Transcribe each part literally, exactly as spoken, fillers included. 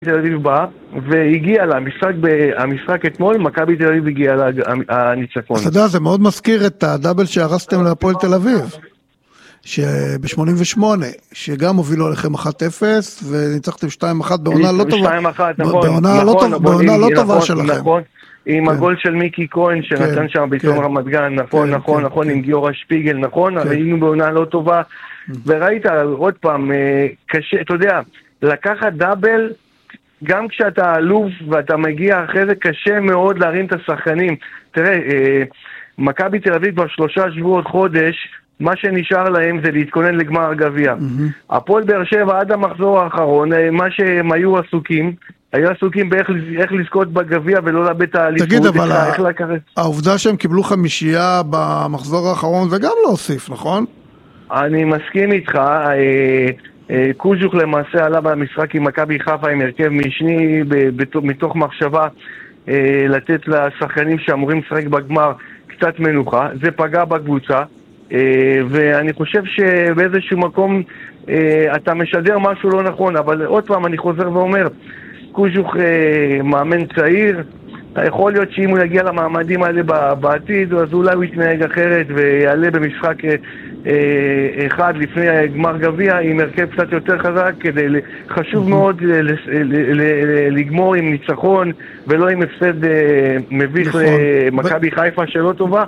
תל אביב בא, והגיע לה, המשחק, המשחק אתמול, מכבי תל אביב הגיע לה הניצחון. אתה יודע, זה מאוד מזכיר את הדאבל שהרסתם להפועל תל אביב, שב-שמונים ושמונה, שגם הובילו עליכם אחת אפס, וניצחתם שתיים אחת בעונה לא טובה. שתיים אחת, נכון. בעונה לא טובה שלכם. נכון, עם הגול של מיקי כהן, שנתן שם ביתום רמת גן, נכון, נכון, נכון, עם גיורא שפיגל, נכון, אבל היינו בעונה לא טובה, וראית עוד פעם, קשה, אתה יודע, לקחת דאבל, גם כשאתה אלוף ואתה מגיע אחרי זה קשה מאוד להרים את השחקנים. תראה, אה, מכבי תל אביב כבר שלושה שבועות חודש, מה שנשאר להם זה להתכונן לגמר הגביע. Mm-hmm. הפועל באר שבע עד המחזור האחרון, אה, מה שהם היו עסוקים, היו עסוקים באיך איך לזכות בגביע ולא לאבד את האליפות. תגיד, אבל העובדה שהם קיבלו חמישייה במחזור האחרון זה גם לא הוסיף, נכון? אני מסכים איתך, אה, קוז'וק למעשה עלה במשחק עם מכבי חיפה עם הרכב משני מתוך מחשבה לתת לשחקנים שאמורים לשחק בגמר קצת מנוחה. זה פגע בקבוצה, ואני חושב שבאיזשהו מקום אתה משדר משהו לא נכון, אבל עוד פעם אני חוזר ואומר, קוז'וק מאמן צעיר, יכול להיות שאם הוא יגיע למעמדים האלה בעתיד, אז אולי הוא יתנהג אחרת ויעלה במשחק אחד לפני גמר גביע עם הרכב קצת יותר חזק, כדי חשוב מאוד לגמור עם ניצחון ולא עם הפסד מביך למכבי חיפה שלא טובה.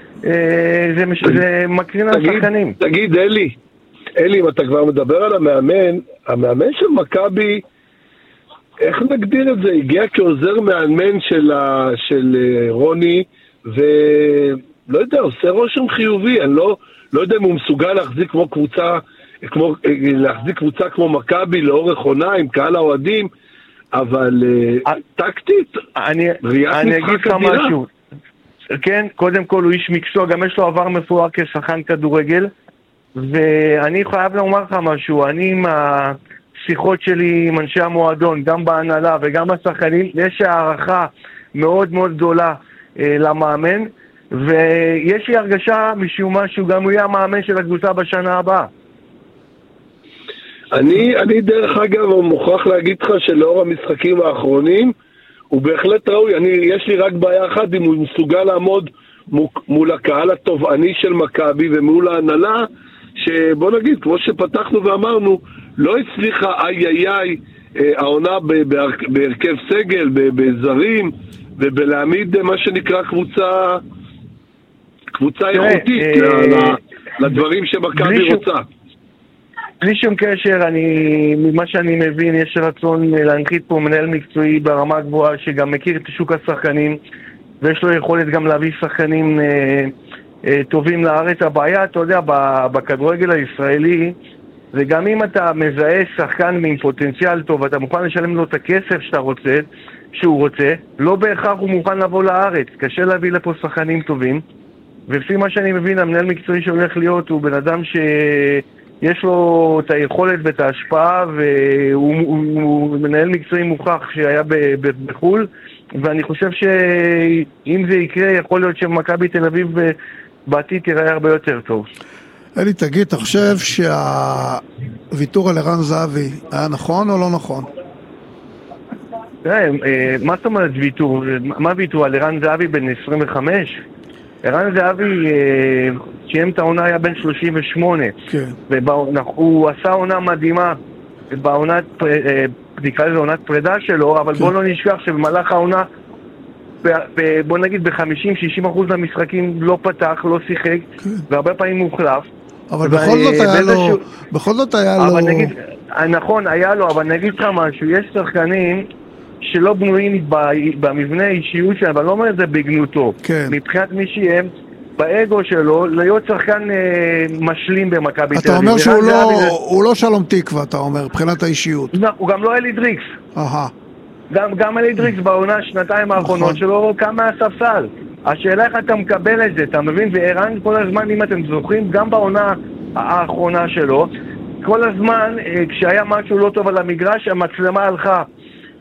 זה מקרין על שחקנים. תגיד אלי, אלי, אם אתה כבר מדבר על המאמן, המאמן של מכבי, איך נגדיר את זה? הגיע כעוזר מאמן של, ה, של רוני, ולא יודע, עושה רושם חיובי. אני לא, לא יודע אם הוא מסוגל להחזיק כמו קבוצה, כמו, להחזיק קבוצה כמו מכבי לאורך עונה עם קהל האוהדים, אבל טקטית, אני, אני אגיד לך משהו. כן, קודם כל הוא איש מקצוע, גם יש לו עבר מפואר כשחקן כדורגל, ואני חייב לומר לך משהו, אני עם ה... שיחות שלי עם אנשי המועדון, גם בהנהלה וגם בשחקנים, יש הערכה מאוד מאוד גדולה אה, למאמן, ויש לי הרגשה משום מה שהוא גם יהיה המאמן של הקבוצה בשנה הבאה. אני, אני דרך אגב מוכרח להגיד לך שלאור המשחקים האחרונים, הוא בהחלט ראוי. אני, יש לי רק בעיה אחת, אם הוא מסוגל לעמוד מול הקהל התובעני של מכבי ומול ההנהלה, שבוא נגיד, כמו שפתחנו ואמרנו, לא הצליחה איי איי איי העונה בהרכב סגל, בזרים, ובלהעמיד מה שנקרא קבוצה קבוצה איכותית לדברים שמכבי רוצה. בלי שום קשר, אני, ממה שאני מבין, יש רצון להנחית פה מנהל מקצועי ברמה גבוהה, שגם מכיר את שוק השחקנים, ויש לו יכולת גם להביא שחקנים טובים לארץ. הבעיה, אתה יודע, בכדורגל הישראלי, וגם אם אתה מזהה שחקן עם פוטנציאל טוב, אתה מוכן לשלם לו את הכסף שאתה רוצה, שהוא רוצה, לא בהכרח הוא מוכן לבוא לארץ. קשה להביא לפה שחקנים טובים, ולפי מה שאני מבין, המנהל מקצועי שהולך להיות הוא בן אדם שיש לו את היכולת ואת ההשפעה, והוא הוא, הוא מנהל מקצועי מוכח שהיה בחול, ואני חושב שאם זה יקרה, יכול להיות שמכבי תל אביב בעתיד תראה הרבה יותר טוב. אלי, תגיד, אתה חושב שהוויתור על ערן זהבי היה נכון או לא נכון? תראה, מה זאת אומרת ויתור? מה ויתור? על ערן זהבי בן עשרים וחמש? ערן זהבי שיים את העונה היה בן שלושים ושמונה. כן. והוא עשה עונה מדהימה בעונת, נקרא לזה עונת פרידה שלו, אבל בוא לא נשכח שבמהלך העונה, בוא נגיד ב-חמישים שישים אחוז מהמשחקים לא פתח, לא שיחק, והרבה פעמים מוחלף. אבל בכל זאת היה לו, בכל זאת היה לו... נכון, היה לו, אבל נגיד לך משהו, יש שחקנים שלא בנויים במבנה האישיות שלהם, אבל לא אומר את זה בגנותו. מבחינת מי שהם, באגו שלו, להיות שחקן משלים במכבי תל אביב. אתה אומר שהוא לא שלום תקווה, אתה אומר, מבחינת האישיות. הוא גם לא אלי דריקס. אהה. גם אלי דריקס בעונה שנתיים האחרונות שלו קם מהספסל. השאלה איך אתה מקבל את זה, אתה מבין? וערן כל הזמן, אם אתם זוכרים, גם בעונה האחרונה שלו, כל הזמן, כשהיה משהו לא טוב על המגרש, המצלמה הלכה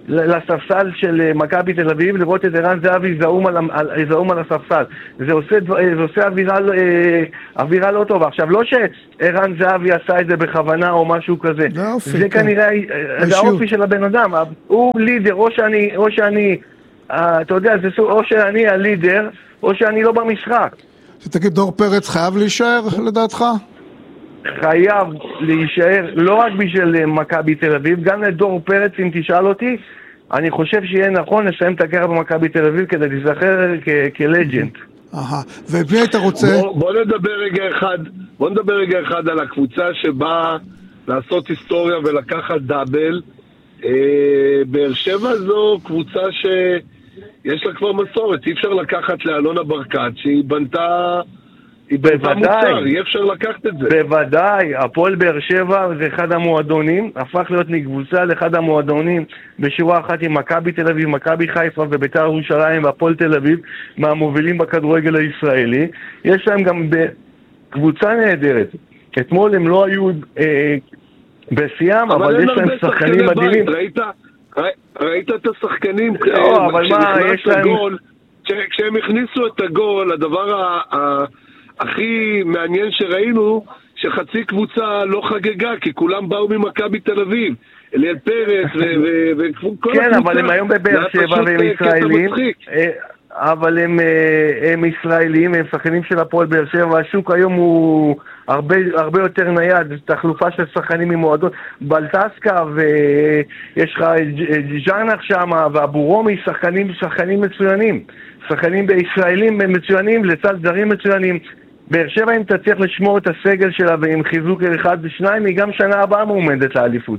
לספסל של מכבי תל אביב, לראות את ערן זהבי זעום על, על, זעום על הספסל. זה עושה, זה עושה אווירה, אווירה לא טובה. עכשיו, לא שערן זהבי עשה את זה בכוונה או משהו כזה. זה, אופי, זה כן. כנראה, זה האופי של הבן אדם. הוא לידר, או שאני, או שאני, אתה יודע, זה או שאני הלידר, או שאני לא במשחק. תגיד, דור פרץ חייב להישאר לדעתך? חייב להישאר, לא רק בשביל מכבי תל אביב, גם לדור פרץ, אם תשאל אותי, אני חושב שיהיה נכון לסיים את הקריירה במכבי תל אביב כדי להיזכר כלג'נד. אהה, ומי היית רוצה? בוא, בוא נדבר רגע אחד, בוא נדבר רגע אחד על הקבוצה שבאה לעשות היסטוריה ולקחת דאבל. אה, באר שבע זו קבוצה שיש לה כבר מסורת, אי אפשר לקחת לאלונה ברקת שהיא בנתה... בוודאי, אי אפשר לקחת את זה. בוודאי, הפועל באר שבע זה אחד המועדונים, הפך להיות מקבוצה לאחד המועדונים בשורה אחת עם מכבי תל אביב, מכבי חיפה ובית"ר ירושלים והפועל תל אביב, מהמובילים בכדורגל הישראלי. יש להם גם קבוצה נהדרת. אתמול הם לא היו אה, בשיאם, אבל, אבל יש להם שחקנים מדהימים. ראית, ראית את השחקנים? לא, אבל מה, יש להם... הגול, כשהם הכניסו את הגול, הדבר ה... הכי מעניין שראינו שחצי קבוצה לא חגגה, כי כולם באו ממכבי תל אביב, אליאל פרץ וכל הקבוצה. כן, אבל הם היום בבאר שבע והם ישראלים, אבל הם, הם ישראלים, הם שחקנים של הפועל באר שבע, השוק היום הוא הרבה, הרבה יותר נייד, תחלופה של שחקנים ממועדון, בלטסקה ויש לך ג'אנח שם ואבו רומי, שחקנים, שחקנים מצוינים, שחקנים בישראלים מצוינים לצד זרים מצוינים. באר שבע אם תצליח לשמור את הסגל שלה ועם חיזוק אחד ושניים, היא גם שנה הבאה מועמדת לאליפות.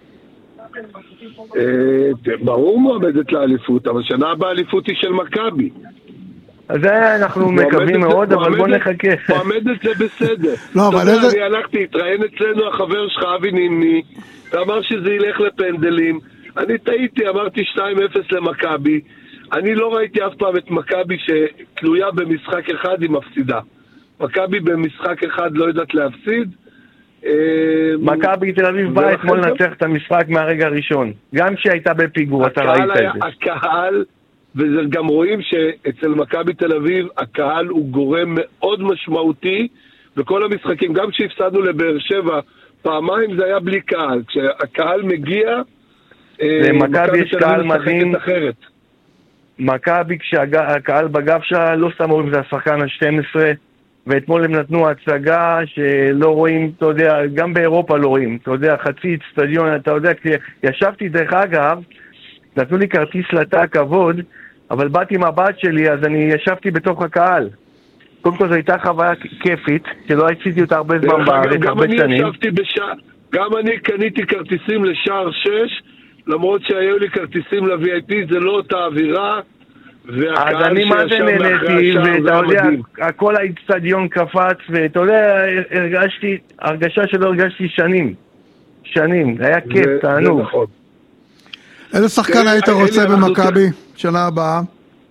ברור מועמדת לאליפות, אבל שנה הבאה האליפות היא של מכבי. אז אנחנו מקווים מאוד, אבל בוא נחכה. מועמדת זה בסדר. לא, אבל איזה... אני הלכתי, התראיין אצלנו החבר שלך אבי נימני, ואמר שזה ילך לפנדלים. אני טעיתי, אמרתי שתיים אפס למכבי. אני לא ראיתי אף פעם את מכבי שתלויה במשחק אחד היא מפסידה. מכבי במשחק אחד לא יודעת להפסיד. מכבי תל אביב באה אתמול לנצח את המשחק מהרגע הראשון. גם שהייתה בפיגור, אתה ראית את זה. הקהל, וגם רואים שאצל מכבי תל אביב, הקהל הוא גורם מאוד משמעותי, וכל המשחקים, גם כשהפסדנו לבאר שבע, פעמיים זה היה בלי קהל. כשהקהל מגיע, מכבי יש קהל מדהים. מכבי כשהקהל בגב שלה לא סתם רואים זה השחקן ה-שתים עשרה, ואתמול הם נתנו הצגה שלא רואים, אתה יודע, גם באירופה לא רואים, אתה יודע, חצי אצטדיון, אתה יודע, ישבתי דרך אגב, נתנו לי כרטיס לתא הכבוד, אבל באתי עם הבת שלי, אז אני ישבתי בתוך הקהל. קודם כל זו הייתה חוויה כיפית, שלא עשיתי אותה הרבה זמן בארץ, הרבה שנים. גם אני קניתי כרטיסים לשער שש, למרות שהיו לי כרטיסים ל-וי איי פי, זה לא אותה אווירה, אז אני מה זה נהניתי, ואתה יודע, כל האצטדיון קפץ, ואתה יודע, הרגשתי, הרגשה שלא הרגשתי שנים, שנים, היה כיף, תענוג. איזה שחקן היית רוצה במכבי שנה הבאה?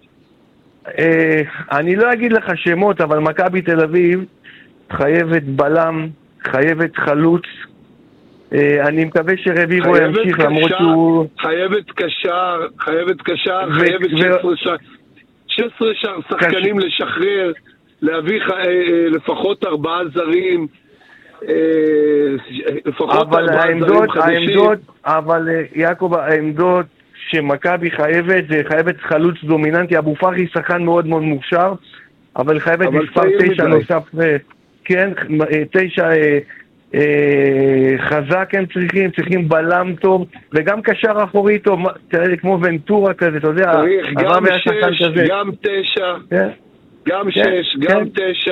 אני לא אגיד לך שמות, אבל מכבי תל אביב חייבת בלם, חייבת חלוץ, אני מקווה שרביבו ימשיך למרות שהוא... חייבת קשר, חייבת קשר, חייבת שש עשרה שחקנים לשחרר, להביא לפחות ארבעה זרים, לפחות ארבעה זרים חדשים. אבל יעקב, העמדות שמכבי חייבת, זה חייבת חלוץ דומיננטי, אבו פחי שחקן מאוד מאוד מוכשר, אבל חייבת מספר תשע נוסף, כן, תשע... חזק הם צריכים, צריכים בלם טוב, וגם קשר אחורי טוב, תראה כמו ונטורה כזה, אתה יודע, גם שש, גם תשע, גם שש, גם תשע.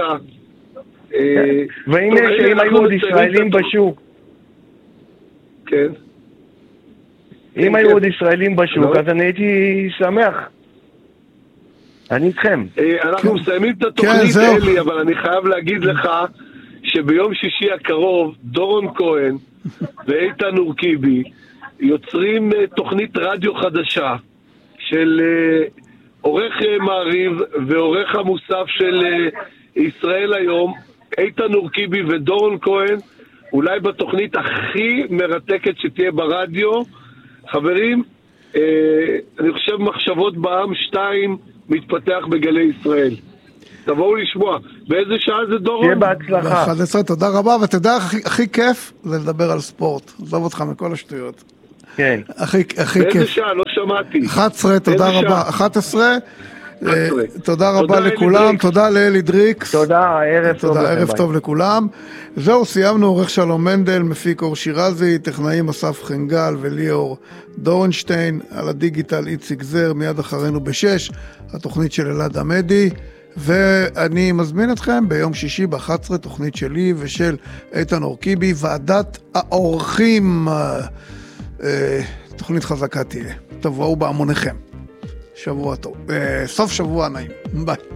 והנה שאם היו עוד ישראלים בשוק, כן, אם היו עוד ישראלים בשוק, אז אני הייתי שמח. אני איתכם. אנחנו מסיימים את התוכנית אלי, אבל אני חייב להגיד לך שביום שישי הקרוב דורון כהן ואיתן אורקיבי יוצרים תוכנית רדיו חדשה של עורך מעריב ועורך המוסף של ישראל היום, איתן אורקיבי ודורון כהן, אולי בתוכנית הכי מרתקת שתהיה ברדיו. חברים, אני חושב מחשבות בעם שתיים מתפתח בגלי ישראל. תבואו לשמוע. באיזה שעה זה דורון? שיהיה בהצלחה. ב-אחת עשרה, תודה רבה, ואתה יודע, הכי, הכי כיף זה לדבר על ספורט. עזוב אותך מכל השטויות. כן. הכי, הכי באיזה כיף. באיזה שעה? לא שמעתי. אחת עשרה, תודה רבה. שעה? אחת עשרה. תודה רבה תודה לכולם, תודה לאלי דריקס. תודה, ערב טוב. תודה, ערב טוב לכולם. זהו, סיימנו. עורך שלום מנדל, מפיק אור שירזי, טכנאים אסף חנגל וליאור דורנשטיין, על הדיגיטל איציק זר, מיד אחרינו בשש, התוכנית של אלעד עמדי, ואני מזמין אתכם ביום שישי ב-אחת עשרה, תוכנית שלי ושל איתן אורקיבי, ועדת האורחים, תוכנית חזקה תהיה. תבואו בהמוניכם. שבוע טוב, סוף שבוע נעים, ביי.